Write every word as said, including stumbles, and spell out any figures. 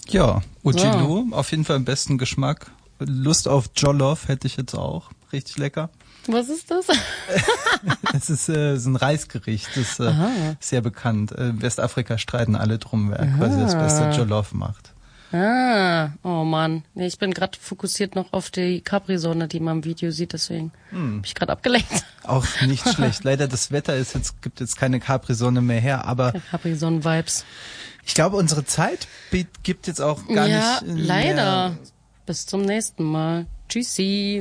Ja, Ujilu, so. Auf jeden Fall im besten Geschmack. Lust auf Jollof hätte ich jetzt auch. Richtig lecker. Was ist das? Es ist äh, so ein Reisgericht, das ist äh, sehr bekannt. In Westafrika streiten alle drum, wer Aha. quasi das beste Jollof macht. Ah, oh Mann. Nee, ich bin gerade fokussiert noch auf die Capri-Sonne, die man im Video sieht, deswegen hm. bin ich gerade abgelenkt. Auch nicht schlecht. Leider das Wetter ist jetzt, gibt jetzt keine Capri-Sonne mehr her, aber Capri-Sonnen-Vibes. Ich glaube, unsere Zeit gibt jetzt auch gar ja, nicht mehr. Leider. Bis zum nächsten Mal. Tschüssi.